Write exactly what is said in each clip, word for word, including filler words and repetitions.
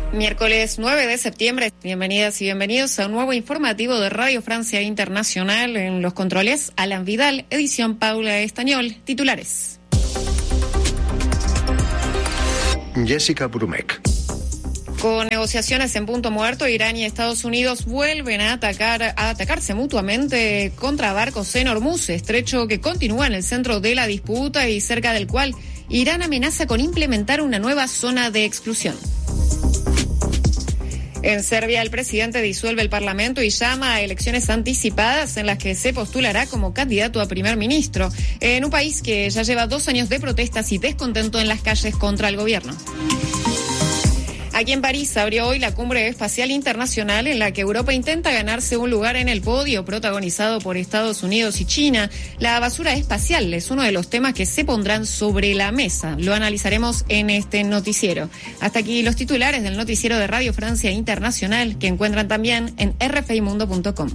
Miércoles nueve de septiembre, bienvenidas y bienvenidos a un nuevo informativo de Radio Francia Internacional. En los controles, Alan Vidal, edición Paula Estañol, titulares. Jessica Brumec. Con negociaciones en punto muerto, Irán y Estados Unidos vuelven a atacar, a atacarse mutuamente contra barcos en Hormuz, estrecho que continúa en el centro de la disputa y cerca del cual Irán amenaza con implementar una nueva zona de exclusión. En Serbia, el presidente disuelve el Parlamento y llama a elecciones anticipadas en las que se postulará como candidato a primer ministro, en un país que ya lleva dos años de protestas y descontento en las calles contra el gobierno. Aquí en París abrió hoy la Cumbre Espacial Internacional en la que Europa intenta ganarse un lugar en el podio protagonizado por Estados Unidos y China. La basura espacial es uno de los temas que se pondrán sobre la mesa. Lo analizaremos en este noticiero. Hasta aquí los titulares del noticiero de Radio Francia Internacional que encuentran también en r f i mundo punto com.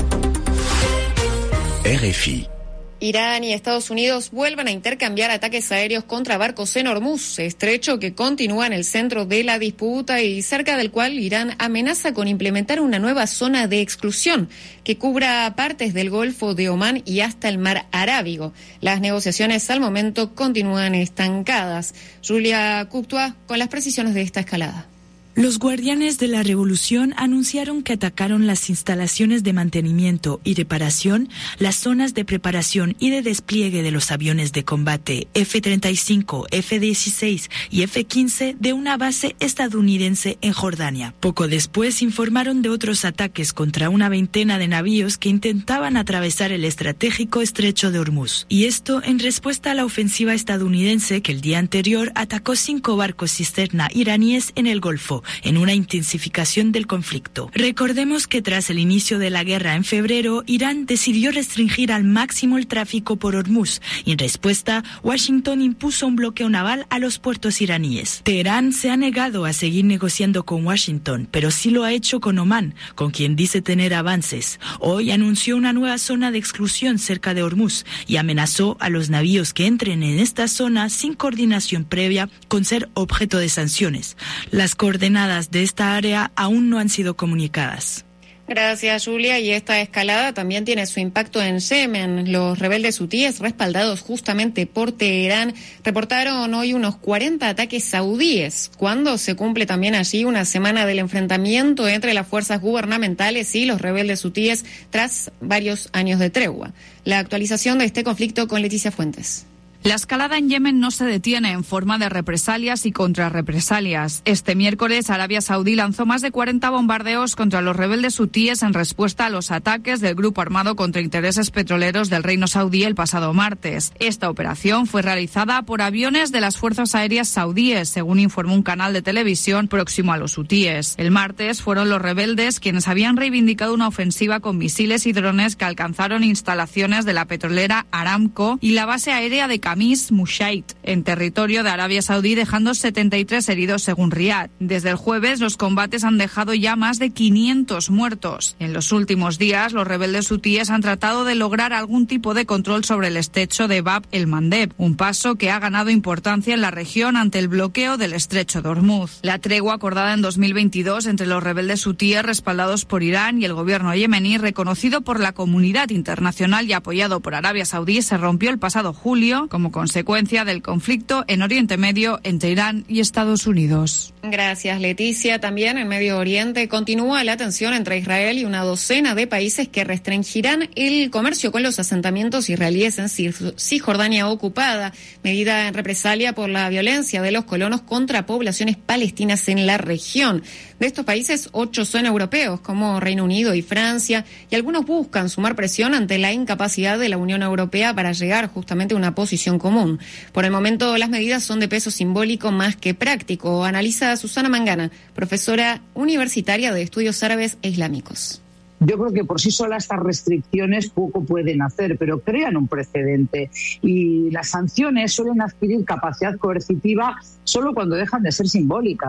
R F I. Irán y Estados Unidos vuelven a intercambiar ataques aéreos contra barcos en Hormuz, estrecho que continúa en el centro de la disputa y cerca del cual Irán amenaza con implementar una nueva zona de exclusión que cubra partes del Golfo de Omán y hasta el Mar Arábigo. Las negociaciones al momento continúan estancadas. Julia Courtois con las precisiones de esta escalada. Los guardianes de la revolución anunciaron que atacaron las instalaciones de mantenimiento y reparación, las zonas de preparación y de despliegue de los aviones de combate F treinta y cinco, F dieciséis y F quince de una base estadounidense en Jordania. Poco después informaron de otros ataques contra una veintena de navíos que intentaban atravesar el estratégico estrecho de Hormuz. Y esto en respuesta a la ofensiva estadounidense que el día anterior atacó cinco barcos cisterna iraníes en el Golfo, en una intensificación del conflicto. Recordemos que tras el inicio de la guerra en febrero, Irán decidió restringir al máximo el tráfico por Hormuz y en respuesta, Washington impuso un bloqueo naval a los puertos iraníes. Teherán se ha negado a seguir negociando con Washington, pero sí lo ha hecho con Omán, con quien dice tener avances. Hoy anunció una nueva zona de exclusión cerca de Hormuz y amenazó a los navíos que entren en esta zona sin coordinación previa con ser objeto de sanciones. Las coordenadas de esta área aún no han sido comunicadas. Gracias, Julia. Y esta escalada también tiene su impacto en Yemen. Los rebeldes hutíes, respaldados justamente por Teherán, reportaron hoy unos cuarenta ataques saudíes, cuando se cumple también allí una semana del enfrentamiento entre las fuerzas gubernamentales y los rebeldes hutíes tras varios años de tregua. La actualización de este conflicto con Leticia Fuentes. La escalada en Yemen no se detiene en forma de represalias y contrarrepresalias. Este miércoles, Arabia Saudí lanzó más de cuarenta bombardeos contra los rebeldes hutíes en respuesta a los ataques del grupo armado contra intereses petroleros del Reino Saudí el pasado martes. Esta operación fue realizada por aviones de las fuerzas aéreas saudíes, según informó un canal de televisión próximo a los hutíes. El martes fueron los rebeldes quienes habían reivindicado una ofensiva con misiles y drones que alcanzaron instalaciones de la petrolera Aramco y la base aérea de Kamis Mushaid, en territorio de Arabia Saudí, dejando setenta y tres heridos según Riad. Desde el jueves, los combates han dejado ya más de quinientos muertos. En los últimos días, los rebeldes hutíes han tratado de lograr algún tipo de control sobre el estrecho de Bab el-Mandeb, un paso que ha ganado importancia en la región ante el bloqueo del estrecho de Hormuz. La tregua acordada en dos mil veintidós entre los rebeldes hutíes respaldados por Irán y el gobierno yemení, reconocido por la comunidad internacional y apoyado por Arabia Saudí, se rompió el pasado julio como consecuencia del conflicto en Oriente Medio entre Irán y Estados Unidos. Gracias, Leticia. También en Medio Oriente continúa la tensión entre Israel y una docena de países que restringirán el comercio con los asentamientos israelíes en Cisjordania ocupada, medida en represalia por la violencia de los colonos contra poblaciones palestinas en la región. De estos países, ocho son europeos, como Reino Unido y Francia, y algunos buscan sumar presión ante la incapacidad de la Unión Europea para llegar justamente a una posición común. Por el momento, las medidas son de peso simbólico más que práctico, analiza Susana Mangana, profesora universitaria de estudios árabes e islámicos. Yo creo que por sí solas estas restricciones poco pueden hacer, pero crean un precedente. Y las sanciones suelen adquirir capacidad coercitiva solo cuando dejan de ser simbólicas.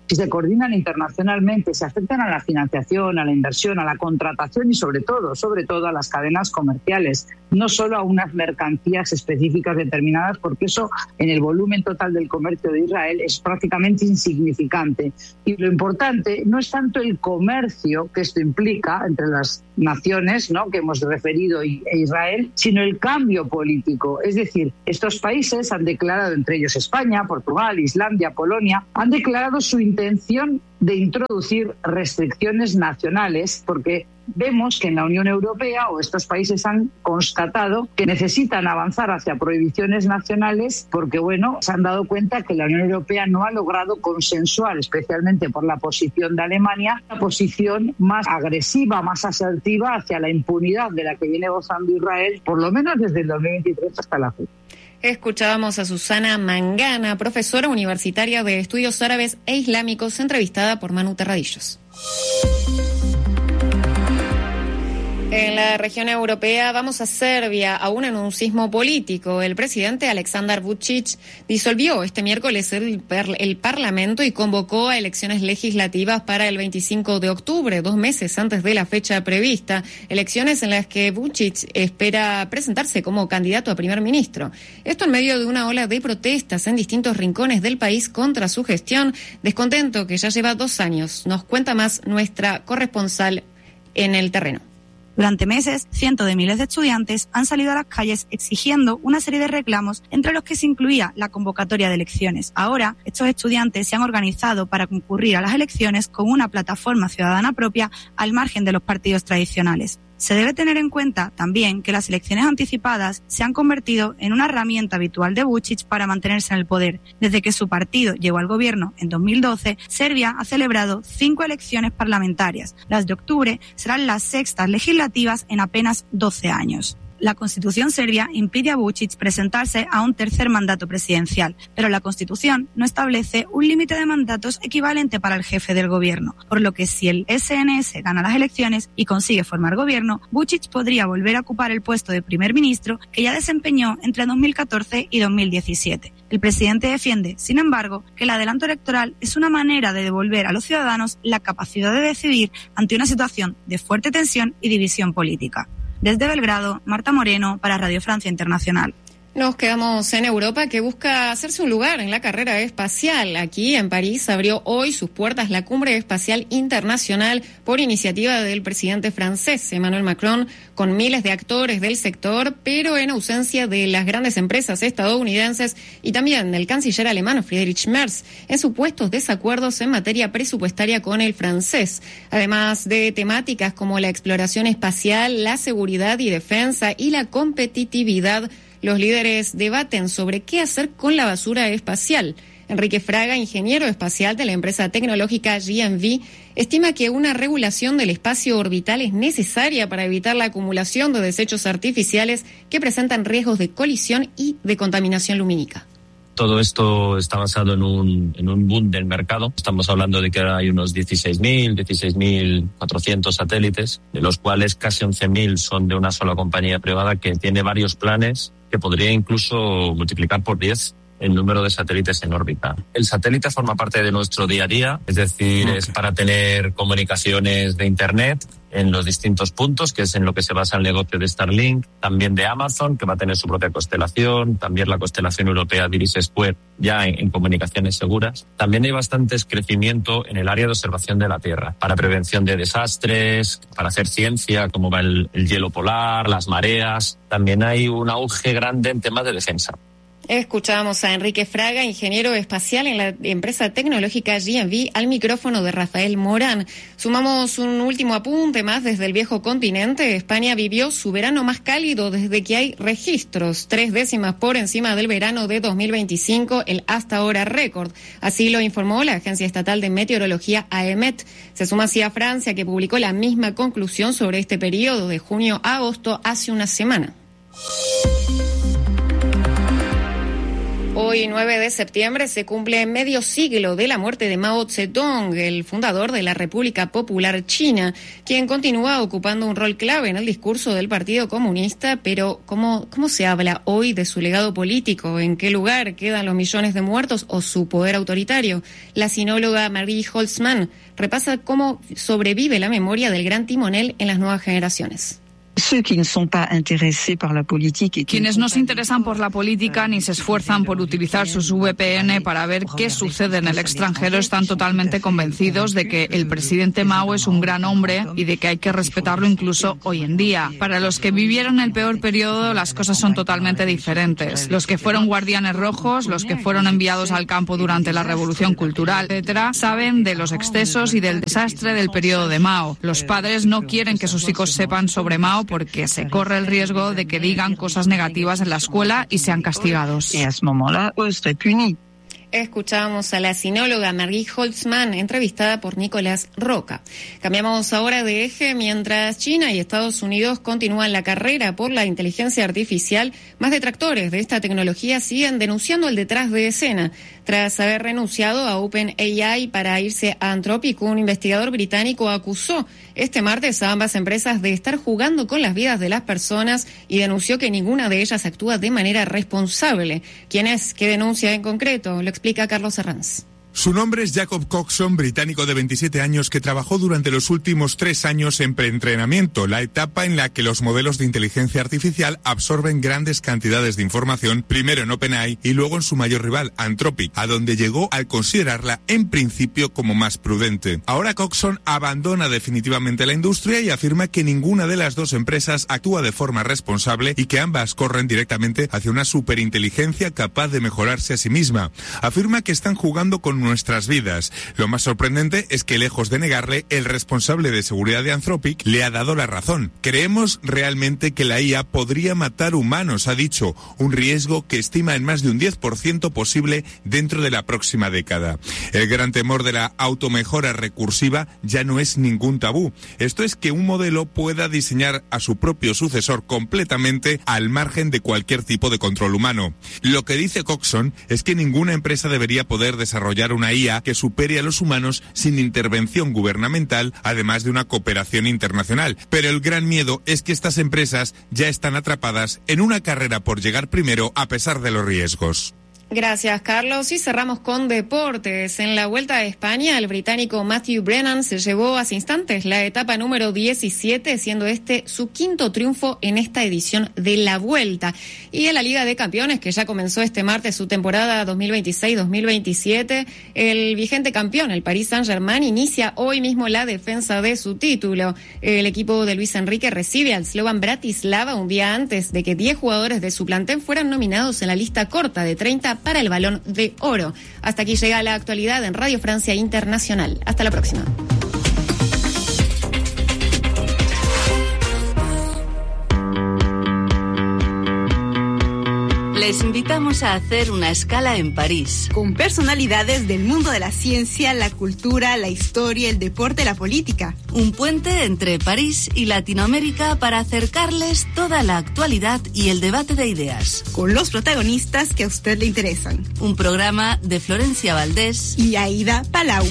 si se coordinan internacionalmente, se afectan a la financiación, a la inversión, a la contratación y sobre todo, sobre todo a las cadenas comerciales, no solo a unas mercancías específicas determinadas, porque eso en el volumen total del comercio de Israel es prácticamente insignificante. Y lo importante no es tanto el comercio que esto implica entre las naciones, ¿no?, que hemos referido e Israel, sino el cambio político. Es decir, estos países han declarado, entre ellos España, Portugal, Islandia, Polonia, han declarado su intención de introducir restricciones nacionales, porque vemos que en la Unión Europea o estos países han constatado que necesitan avanzar hacia prohibiciones nacionales porque, bueno, se han dado cuenta que la Unión Europea no ha logrado consensuar, especialmente por la posición de Alemania, una posición más agresiva, más asertiva hacia la impunidad de la que viene gozando Israel, por lo menos desde el dos mil veintitrés hasta la fecha. Escuchábamos a Susana Mangana, profesora universitaria de Estudios Árabes e Islámicos, entrevistada por Manu Terradillos. En la región europea vamos a Serbia, aún en un sismo político. El presidente Aleksandar Vučić disolvió este miércoles el, el Parlamento y convocó a elecciones legislativas para el veinticinco de octubre, dos meses antes de la fecha prevista. Elecciones en las que Vučić espera presentarse como candidato a primer ministro. Esto en medio de una ola de protestas en distintos rincones del país contra su gestión, descontento que ya lleva dos años. Nos cuenta más nuestra corresponsal en el terreno. Durante meses, cientos de miles de estudiantes han salido a las calles exigiendo una serie de reclamos, entre los que se incluía la convocatoria de elecciones. Ahora, estos estudiantes se han organizado para concurrir a las elecciones con una plataforma ciudadana propia al margen de los partidos tradicionales. Se debe tener en cuenta también que las elecciones anticipadas se han convertido en una herramienta habitual de Vučić para mantenerse en el poder. Desde que su partido llegó al gobierno en dos mil doce, Serbia ha celebrado cinco elecciones parlamentarias. Las de octubre serán las sextas legislativas en apenas doce años. La Constitución serbia impide a Vučić presentarse a un tercer mandato presidencial, pero la Constitución no establece un límite de mandatos equivalente para el jefe del gobierno, por lo que si el S N S gana las elecciones y consigue formar gobierno, Vučić podría volver a ocupar el puesto de primer ministro que ya desempeñó entre dos mil catorce y dos mil diecisiete. El presidente defiende, sin embargo, que el adelanto electoral es una manera de devolver a los ciudadanos la capacidad de decidir ante una situación de fuerte tensión y división política. Desde Belgrado, Marta Moreno para Radio Francia Internacional. Nos quedamos en Europa, que busca hacerse un lugar en la carrera espacial. Aquí en París abrió hoy sus puertas la Cumbre Espacial Internacional por iniciativa del presidente francés Emmanuel Macron, con miles de actores del sector, pero en ausencia de las grandes empresas estadounidenses y también del canciller alemán Friedrich Merz, en supuestos desacuerdos en materia presupuestaria con el francés. Además de temáticas como la exploración espacial, la seguridad y defensa y la competitividad, los líderes debaten sobre qué hacer con la basura espacial. Enrique Fraga, ingeniero espacial de la empresa tecnológica G M V, estima que una regulación del espacio orbital es necesaria para evitar la acumulación de desechos artificiales que presentan riesgos de colisión y de contaminación lumínica. Todo esto está basado en un, en un boom del mercado. Estamos hablando de que ahora hay unos dieciséis mil, dieciséis mil cuatrocientos satélites, de los cuales casi once mil son de una sola compañía privada que tiene varios planes que podría incluso multiplicar por diez el número de satélites en órbita. El satélite forma parte de nuestro día a día, es decir, okay. es para tener comunicaciones de Internet en los distintos puntos, que es en lo que se basa el negocio de Starlink, también de Amazon, que va a tener su propia constelación, también la constelación europea de Iris Square, ya en, en comunicaciones seguras. También hay bastante crecimiento en el área de observación de la Tierra, para prevención de desastres, para hacer ciencia, como va el, el hielo polar, las mareas. También hay un auge grande en temas de defensa. Escuchábamos a Enrique Fraga, ingeniero espacial en la empresa tecnológica G M V, al micrófono de Rafael Morán. Sumamos un último apunte más desde el viejo continente. España vivió su verano más cálido desde que hay registros, tres décimas por encima del verano de dos mil veinticinco, el hasta ahora récord. Así lo informó la Agencia Estatal de Meteorología A E M E T. Se suma así a Francia, que publicó la misma conclusión sobre este periodo de junio a agosto hace una semana. Hoy, nueve de septiembre, se cumple medio siglo de la muerte de Mao Zedong, el fundador de la República Popular China, quien continúa ocupando un rol clave en el discurso del Partido Comunista. Pero, ¿cómo, cómo se habla hoy de su legado político? ¿En qué lugar quedan los millones de muertos o su poder autoritario? La sinóloga Marie Holtzman repasa cómo sobrevive la memoria del gran timonel en las nuevas generaciones. Quienes no se interesan por la política ni se esfuerzan por utilizar sus V P N para ver qué sucede en el extranjero están totalmente convencidos de que el presidente Mao es un gran hombre y de que hay que respetarlo incluso hoy en día. Para los que vivieron el peor periodo, las cosas son totalmente diferentes. Los que fueron guardianes rojos, los que fueron enviados al campo durante la Revolución Cultural, etcétera, saben de los excesos y del desastre del periodo de Mao. Los padres no quieren que sus hijos sepan sobre Mao porque se corre el riesgo de que digan cosas negativas en la escuela y sean castigados. Escuchamos a la sinóloga Marie Holtzman, entrevistada por Nicolás Roca. Cambiamos ahora de eje. Mientras China y Estados Unidos continúan la carrera por la inteligencia artificial, más detractores de esta tecnología siguen denunciando el detrás de escena. Tras haber renunciado a OpenAI para irse a Anthropic, un investigador británico acusó este martes a ambas empresas de estar jugando con las vidas de las personas y denunció que ninguna de ellas actúa de manera responsable. ¿Quién es? ¿Qué denuncia en concreto? Lo explica Carlos Herranz. Su nombre es Jacob Coxon, británico de veintisiete años que trabajó durante los últimos tres años en preentrenamiento, la etapa en la que los modelos de inteligencia artificial absorben grandes cantidades de información, primero en OpenAI y luego en su mayor rival, Anthropic, a donde llegó al considerarla en principio como más prudente. Ahora Coxon abandona definitivamente la industria y afirma que ninguna de las dos empresas actúa de forma responsable y que ambas corren directamente hacia una superinteligencia capaz de mejorarse a sí misma. Afirma que están jugando con nuestras vidas. Lo más sorprendente es que, lejos de negarle, el responsable de seguridad de Anthropic le ha dado la razón. Creemos realmente que la I A podría matar humanos, ha dicho, un riesgo que estima en más de un diez por ciento posible dentro de la próxima década. El gran temor de la automejora recursiva ya no es ningún tabú. Esto es que un modelo pueda diseñar a su propio sucesor completamente al margen de cualquier tipo de control humano. Lo que dice Coxon es que ninguna empresa debería poder desarrollar una I A que supere a los humanos sin intervención gubernamental, además de una cooperación internacional. Pero el gran miedo es que estas empresas ya están atrapadas en una carrera por llegar primero a pesar de los riesgos. Gracias, Carlos. Y cerramos con deportes. En la Vuelta a España, el británico Matthew Brennan se llevó hace instantes la etapa número diecisiete, siendo este su quinto triunfo en esta edición de la Vuelta. Y en la Liga de Campeones, que ya comenzó este martes su temporada dos mil veintiséis dos mil veintisiete, el vigente campeón, el Paris Saint-Germain, inicia hoy mismo la defensa de su título. El equipo de Luis Enrique recibe al Slovan Bratislava un día antes de que diez jugadores de su plantel fueran nominados en la lista corta de treinta para el Balón de Oro. Hasta aquí llega la actualidad en Radio Francia Internacional. Hasta la próxima. Les invitamos a hacer una escala en París. Con personalidades del mundo de la ciencia, la cultura, la historia, el deporte, la política. Un puente entre París y Latinoamérica para acercarles toda la actualidad y el debate de ideas. Con los protagonistas que a usted le interesan. Un programa de Florencia Valdés y Aida Palau.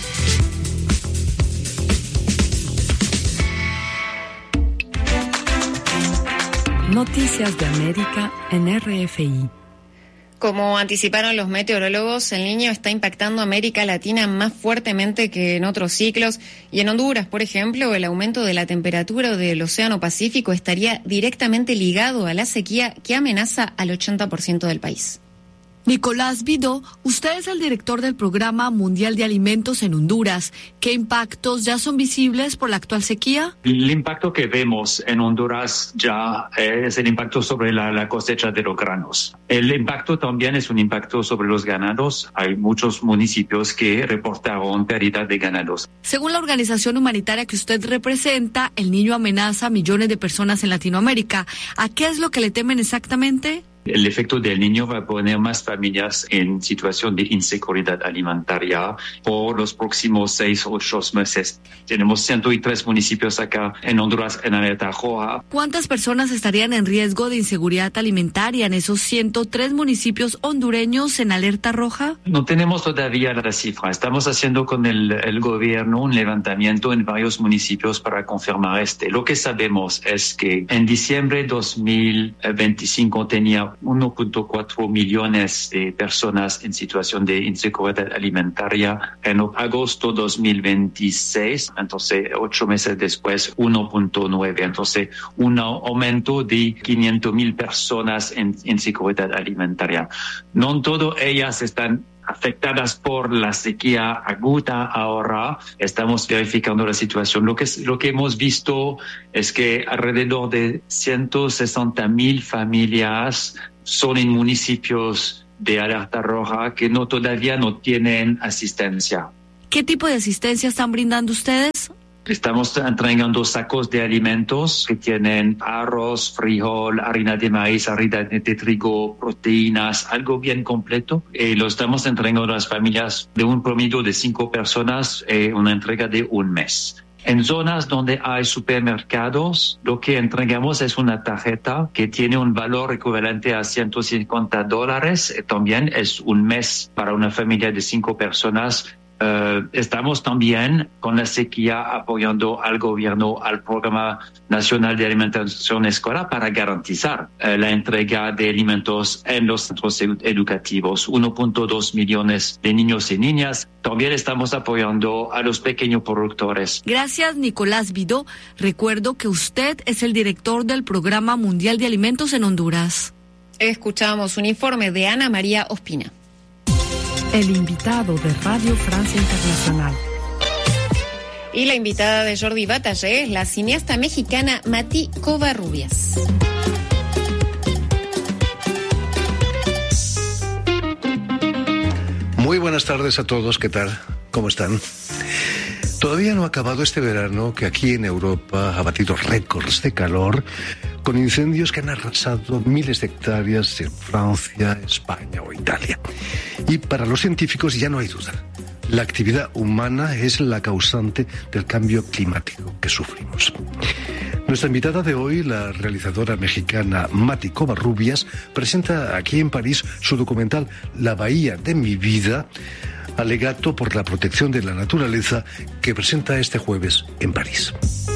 Noticias de América en R F I. Como anticiparon los meteorólogos, el Niño está impactando a América Latina más fuertemente que en otros ciclos. Y en Honduras, por ejemplo, el aumento de la temperatura del Océano Pacífico estaría directamente ligado a la sequía que amenaza al ochenta por ciento del país. Nicolás Vidó, usted es el director del Programa Mundial de Alimentos en Honduras. ¿Qué impactos ya son visibles por la actual sequía? El impacto que vemos en Honduras ya es el impacto sobre la, la cosecha de los granos. El impacto también es un impacto sobre los ganados. Hay muchos municipios que reportaron pérdida de ganados. Según la organización humanitaria que usted representa, el Niño amenaza a millones de personas en Latinoamérica. ¿A qué es lo que le temen exactamente? El efecto del niño va a poner más familias en situación de inseguridad alimentaria por los próximos seis o ocho meses. Tenemos ciento tres municipios acá en Honduras en alerta roja. ¿Cuántas personas estarían en riesgo de inseguridad alimentaria en esos ciento tres municipios hondureños en alerta roja? No tenemos todavía la cifra. Estamos haciendo con el, el gobierno un levantamiento en varios municipios para confirmar este. Lo que sabemos es que en diciembre de dos mil veinticinco tenía uno punto cuatro millones de personas en situación de inseguridad alimentaria. En agosto de dos mil veintiséis, entonces ocho meses después, uno punto nueve. Entonces, un aumento de quinientas mil personas en inseguridad alimentaria. No todas ellas están afectadas por la sequía aguda ahora. Estamos verificando la situación. Lo que, lo que hemos visto es que alrededor de ciento sesenta mil familias son en municipios de alerta roja que no todavía no tienen asistencia. ¿Qué tipo de asistencia están brindando ustedes? Estamos entregando sacos de alimentos que tienen arroz, frijol, harina de maíz, harina de trigo, proteínas, algo bien completo. Eh, lo estamos entregando a las familias de un promedio de cinco personas, eh, una entrega de un mes. En zonas donde hay supermercados, lo que entregamos es una tarjeta que tiene un valor equivalente a ciento cincuenta dólares. Eh, también es un mes para una familia de cinco personas. Uh, estamos también con la sequía apoyando al gobierno, al Programa Nacional de Alimentación Escolar para garantizar uh, la entrega de alimentos en los centros educativos. uno punto dos millones de niños y niñas. También estamos apoyando a los pequeños productores. Gracias, Nicolás Vidó. Recuerdo que usted es el director del Programa Mundial de Alimentos en Honduras. Escuchamos un informe de Ana María Ospina. El invitado de Radio Francia Internacional. Y la invitada de Jordi Batallé es la cineasta mexicana Mati Covarrubias. Muy buenas tardes a todos, ¿qué tal? ¿Cómo están? Todavía no ha acabado este verano que aquí en Europa ha batido récords de calor con incendios que han arrasado miles de hectáreas en Francia, España o Italia. Y para los científicos ya no hay duda. La actividad humana es la causante del cambio climático que sufrimos. Nuestra invitada de hoy, la realizadora mexicana Mati Covarrubias, presenta aquí en París su documental La Bahía de mi vida, alegato por la protección de la naturaleza, que presenta este jueves en París.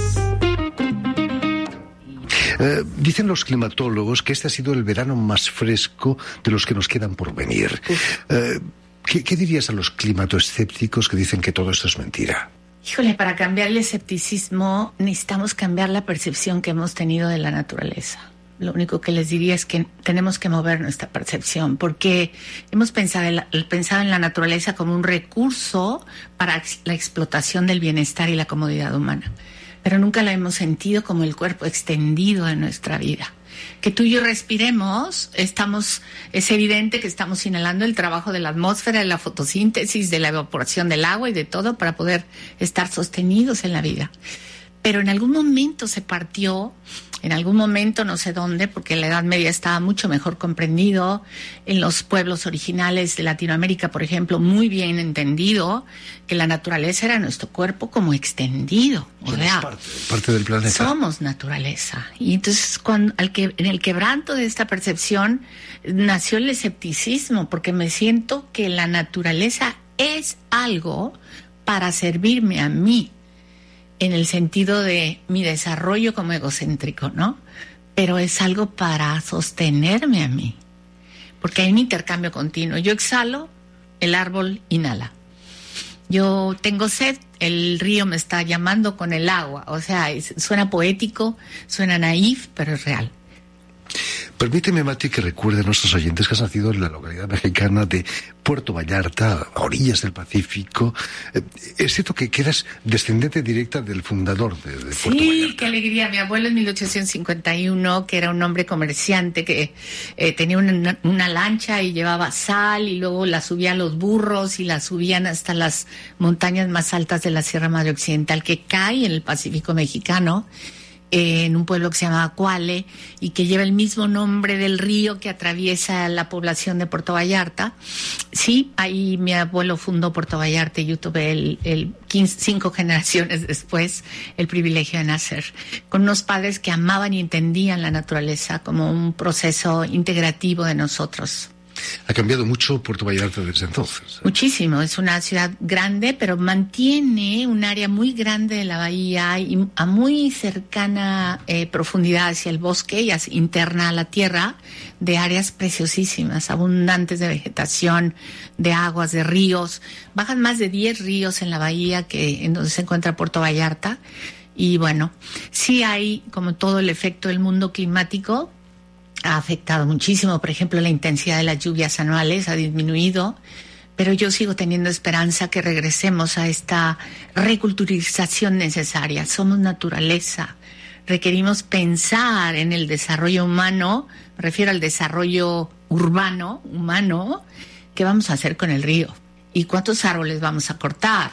Eh, dicen los climatólogos que este ha sido el verano más fresco de los que nos quedan por venir. Eh, ¿qué, ¿Qué dirías a los climatoescépticos que dicen que todo esto es mentira? Híjole, para cambiar el escepticismo necesitamos cambiar la percepción que hemos tenido de la naturaleza. Lo único que les diría es que tenemos que mover nuestra percepción, porque hemos pensado en la, pensado en la naturaleza como un recurso para la explotación del bienestar y la comodidad humana, pero nunca la hemos sentido como el cuerpo extendido de nuestra vida. Que tú y yo respiremos, estamos, es evidente que estamos inhalando el trabajo de la atmósfera, de la fotosíntesis, de la evaporación del agua y de todo para poder estar sostenidos en la vida. Pero en algún momento se partió, en algún momento no sé dónde, porque en la Edad Media estaba mucho mejor comprendido, en los pueblos originales de Latinoamérica, por ejemplo, muy bien entendido, que la naturaleza era nuestro cuerpo como extendido. O sea, parte, parte del planeta. Somos naturaleza. Y entonces cuando, al que, en el quebranto de esta percepción nació el escepticismo, porque me siento que la naturaleza es algo para servirme a mí, en el sentido de mi desarrollo como egocéntrico, ¿no? Pero es algo para sostenerme a mí, porque hay un intercambio continuo. Yo exhalo, el árbol inhala. Yo tengo sed, el río me está llamando con el agua. O sea, es, suena poético, suena naif, pero es real. Permíteme, Mati, que recuerde a nuestros oyentes que has nacido en la localidad mexicana de Puerto Vallarta, a orillas del Pacífico. Es cierto que eras descendiente directa del fundador de, de Puerto sí, Vallarta. Sí, qué alegría. Mi abuelo en mil ochocientos cincuenta y uno, que era un hombre comerciante, que eh, tenía una, una lancha y llevaba sal y luego la subía a los burros y la subían hasta las montañas más altas de la Sierra Madre Occidental, que cae en el Pacífico mexicano. en un pueblo que se llama Cuale y que lleva el mismo nombre del río que atraviesa la población de Puerto Vallarta. Sí, ahí mi abuelo fundó Puerto Vallarta y yo tuve el, el quince, cinco generaciones después el privilegio de nacer con unos padres que amaban y entendían la naturaleza como un proceso integrativo de nosotros. Ha cambiado mucho Puerto Vallarta desde entonces. Muchísimo, es una ciudad grande, pero mantiene un área muy grande de la bahía y a muy cercana eh, profundidad hacia el bosque y hacia, interna a la tierra, de áreas preciosísimas, abundantes de vegetación, de aguas, de ríos. Bajan más de diez ríos en la bahía que en donde se encuentra Puerto Vallarta. Y bueno, sí hay, como todo el efecto del mundo climático, ha afectado muchísimo. Por ejemplo, la intensidad de las lluvias anuales ha disminuido, pero yo sigo teniendo esperanza que regresemos a esta reculturización necesaria. Somos naturaleza, requerimos pensar en el desarrollo humano, me refiero al desarrollo urbano, humano, ¿qué vamos a hacer con el río? ¿Y cuántos árboles vamos a cortar?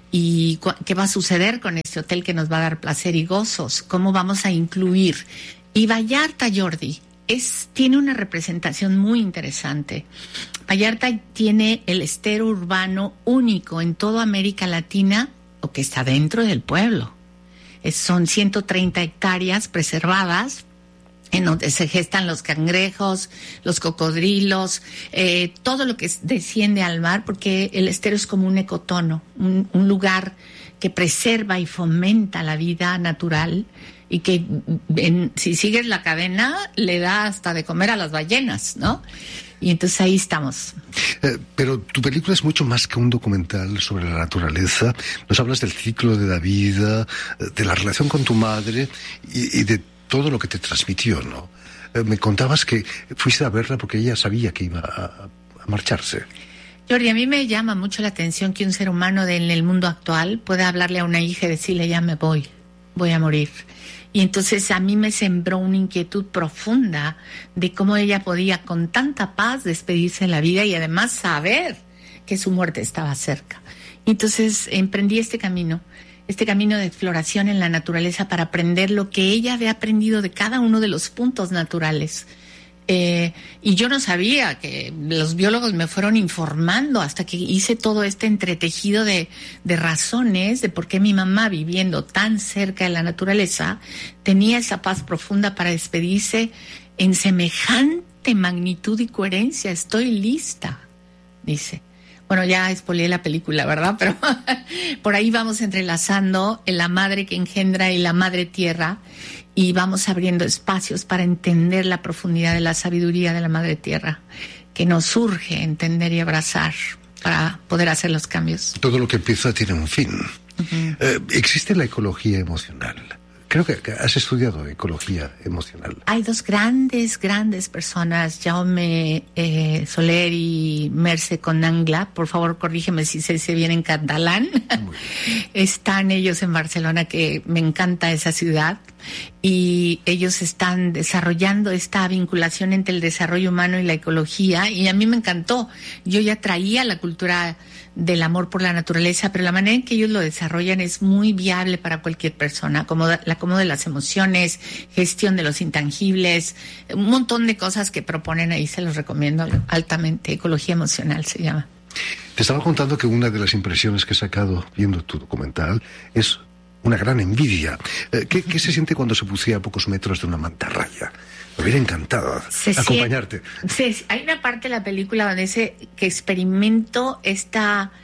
¿Y cu- qué va a suceder con este hotel que nos va a dar placer y gozos? ¿Cómo vamos a incluir? Y Vallarta, Jordi, Es, tiene una representación muy interesante. Vallarta tiene el estero urbano único en toda América Latina, o que está dentro del pueblo. Es, son ciento treinta hectáreas preservadas, en donde se gestan los cangrejos, los cocodrilos, eh, todo lo que desciende al mar, porque el estero es como un ecotono, un, un lugar que preserva y fomenta la vida natural, y que en, si sigues la cadena le da hasta de comer a las ballenas, ¿no? Y entonces ahí estamos. Eh, pero tu película es mucho más que un documental sobre la naturaleza. Nos hablas del ciclo de la vida, de la relación con tu madre y, y de todo lo que te transmitió, ¿no? Eh, me contabas que fuiste a verla porque ella sabía que iba a, a marcharse. Jordi, a mí me llama mucho la atención que un ser humano de, en el mundo actual pueda hablarle a una hija y decirle, ya me voy, voy a morir. Y entonces a mí me sembró una inquietud profunda de cómo ella podía con tanta paz despedirse de la vida y además saber que su muerte estaba cerca. Y entonces emprendí este camino, este camino de exploración en la naturaleza para aprender lo que ella había aprendido de cada uno de los puntos naturales. Eh, y yo no sabía, que los biólogos me fueron informando hasta que hice todo este entretejido de, de razones de por qué mi mamá, viviendo tan cerca de la naturaleza, tenía esa paz profunda para despedirse en semejante magnitud y coherencia. Estoy lista, dice. Bueno, ya espoleé la película, ¿verdad? Pero por ahí vamos entrelazando la madre que engendra y la madre tierra, y vamos abriendo espacios para entender la profundidad de la sabiduría de la madre tierra, que nos urge entender y abrazar para poder hacer los cambios. Todo lo que empieza tiene un fin. Uh-huh. Eh, existe la ecología emocional. Creo que has estudiado ecología emocional. Hay dos grandes, grandes personas, Jaume eh, Soler y Mercè Conangla. Por favor, corrígeme si se dice bien en catalán. Están ellos en Barcelona, que me encanta esa ciudad. Y ellos están desarrollando esta vinculación entre el desarrollo humano y la ecología. Y a mí me encantó. Yo ya traía la cultura del amor por la naturaleza, pero la manera en que ellos lo desarrollan es muy viable para cualquier persona, como el acomodo de las emociones, gestión de los intangibles, un montón de cosas que proponen ahí, se los recomiendo altamente. Ecología emocional se llama. Te estaba contando que una de las impresiones que he sacado viendo tu documental es una gran envidia. ¿Qué, qué se siente cuando se bucea a pocos metros de una mantarraya? Me hubiera encantado se acompañarte. Se, hay una parte de la película donde dice que experimento esta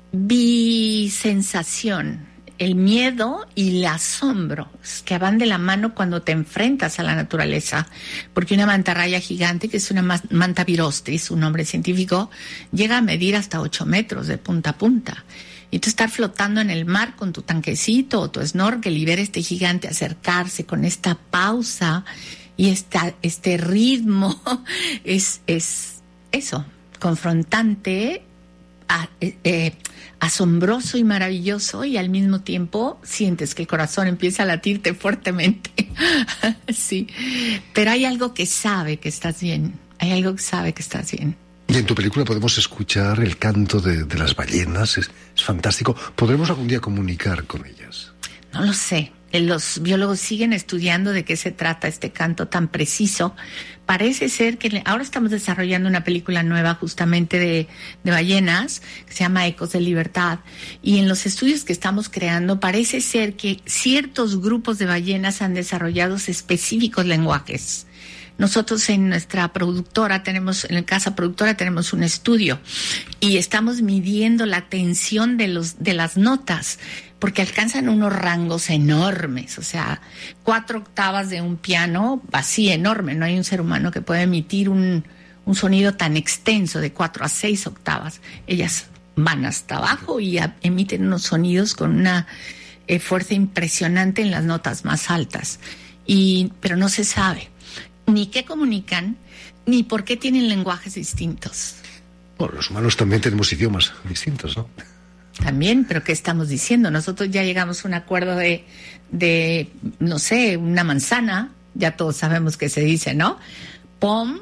bisensación, el miedo y el asombro, que van de la mano cuando te enfrentas a la naturaleza. Porque una mantarraya gigante, que es una manta virostris, su nombre científico, llega a medir hasta ocho metros de punta a punta. Y tú estar flotando en el mar con tu tanquecito o tu snorkel y ver este gigante acercarse con esta pausa y esta, este ritmo es, es eso, confrontante, a, eh, asombroso y maravilloso, y al mismo tiempo sientes que el corazón empieza a latirte fuertemente. Sí, pero hay algo que sabe que estás bien, hay algo que sabe que estás bien. Y en tu película podemos escuchar el canto de, de las ballenas, es, es fantástico. ¿Podremos algún día comunicar con ellas? No lo sé. los biólogos siguen estudiando de qué se trata este canto tan preciso. Parece ser que ahora estamos desarrollando una película nueva justamente de, de ballenas, que se llama Ecos de Libertad, y en los estudios que estamos creando parece ser que ciertos grupos de ballenas han desarrollado específicos lenguajes. Nosotros en nuestra productora tenemos, en la casa productora tenemos un estudio y estamos midiendo la tensión de los, de las notas, porque alcanzan unos rangos enormes, o sea, cuatro octavas de un piano así enorme. No hay un ser humano que pueda emitir un, un sonido tan extenso de cuatro a seis octavas. Ellas van hasta abajo y a, emiten unos sonidos con una eh, fuerza impresionante en las notas más altas. Y, pero no se sabe ni qué comunican, ni por qué tienen lenguajes distintos. Bueno, los humanos también tenemos idiomas distintos, ¿no? También, pero ¿qué estamos diciendo? Nosotros ya llegamos a un acuerdo de, de, no sé, una manzana, ya todos sabemos qué se dice, ¿no? Pom,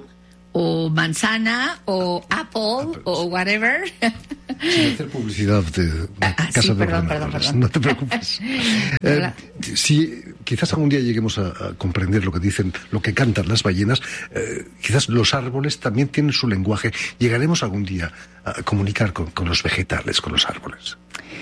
o manzana, o apple, apple. O whatever. Sin hacer publicidad de una ah, casa sí, de perdón, perdón, perdón. No te preocupes. eh, si quizás algún día lleguemos a, a comprender lo que dicen, lo que cantan las ballenas, eh, quizás los árboles también tienen su lenguaje. Llegaremos algún día a comunicar con, con los vegetales, con los árboles.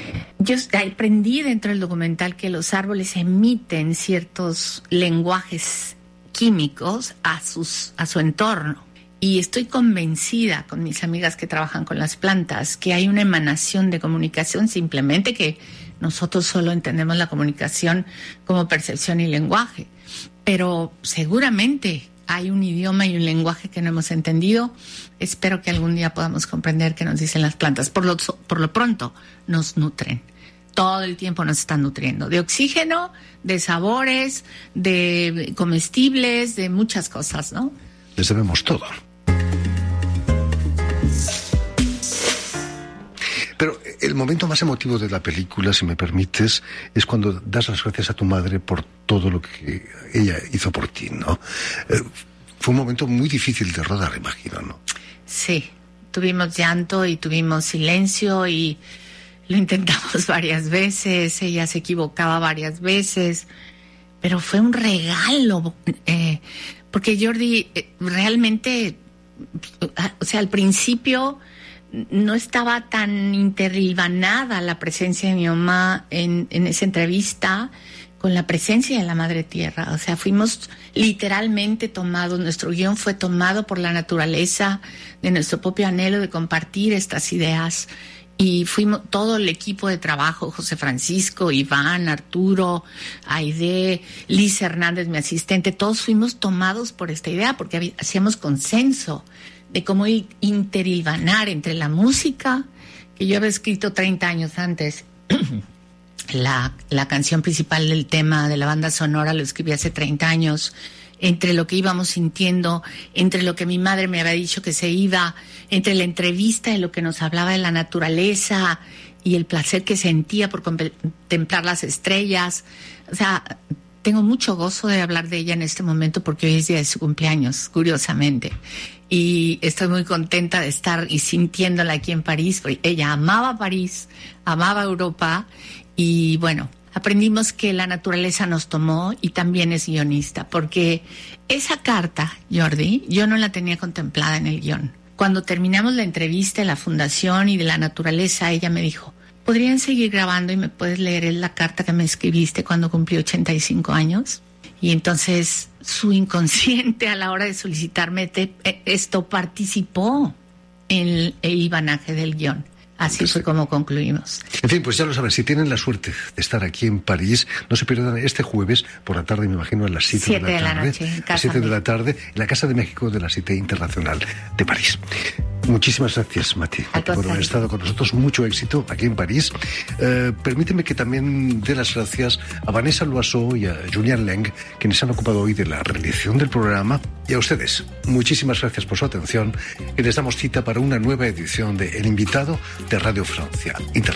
Yo aprendí dentro del documental que los árboles emiten ciertos lenguajes químicos a, sus, a su entorno. Y estoy convencida con mis amigas que trabajan con las plantas que hay una emanación de comunicación, simplemente que nosotros solo entendemos la comunicación como percepción y lenguaje. Pero seguramente hay un idioma y un lenguaje que no hemos entendido. Espero que algún día podamos comprender qué nos dicen las plantas. Por lo, por lo pronto, nos nutren. Todo el tiempo nos están nutriendo. De oxígeno, de sabores, de comestibles, de muchas cosas, ¿no? Les debemos todo. Pero el momento más emotivo de la película, si me permites, es cuando das las gracias a tu madre por todo lo que ella hizo por ti, ¿no? Eh, fue un momento muy difícil de rodar, imagino, ¿no? Sí, tuvimos llanto y tuvimos silencio y lo intentamos varias veces, ella se equivocaba varias veces, pero fue un regalo, eh, porque Jordi, eh, realmente, o sea, al principio no estaba tan interlivanada la presencia de mi mamá en, en esa entrevista con la presencia de la Madre Tierra. O sea, fuimos literalmente tomados, nuestro guión fue tomado por la naturaleza, de nuestro propio anhelo de compartir estas ideas. Y fuimos todo el equipo de trabajo, José Francisco, Iván, Arturo, Aide, Liz Hernández, mi asistente, todos fuimos tomados por esta idea porque hacíamos consenso de cómo interhilanar entre la música, que yo había escrito treinta años antes, la, la canción principal del tema de la banda sonora lo escribí hace treinta años, entre lo que íbamos sintiendo, entre lo que mi madre me había dicho que se iba, entre la entrevista de lo que nos hablaba de la naturaleza y el placer que sentía por contemplar las estrellas. O sea, tengo mucho gozo de hablar de ella en este momento porque hoy es día de su cumpleaños, curiosamente. Y estoy muy contenta de estar y sintiéndola aquí en París, porque ella amaba París, amaba Europa y bueno, aprendimos que la naturaleza nos tomó y también es guionista, porque esa carta, Jordi, yo no la tenía contemplada en el guión. Cuando terminamos la entrevista de la fundación y de la naturaleza, ella me dijo, ¿podrían seguir grabando y me puedes leer la carta que me escribiste cuando cumplí ochenta y cinco años? Y entonces su inconsciente a la hora de solicitarme te, esto participó en el hilvanaje del guión. Así fue como concluimos. En fin, pues ya lo saben, si tienen la suerte de estar aquí en París, no se pierdan este jueves por la tarde, me imagino, a las siete de la tarde. siete de la noche, a las siete de la tarde, en la Casa de México de la Cité Internacional de París. Muchísimas gracias, Mati, por haber estado con nosotros. Mucho éxito aquí en París. Eh, permíteme que también dé las gracias a Vanessa Loiseau y a Julian Leng, quienes han ocupado hoy de la realización del programa. Y a ustedes, muchísimas gracias por su atención y les damos cita para una nueva edición de El Invitado de Radio Francia Internacional.